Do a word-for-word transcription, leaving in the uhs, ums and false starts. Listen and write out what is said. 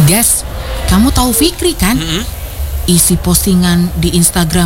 Gas, kamu tahu Fikri kan? Mm-mm. Isi postingan di Instagram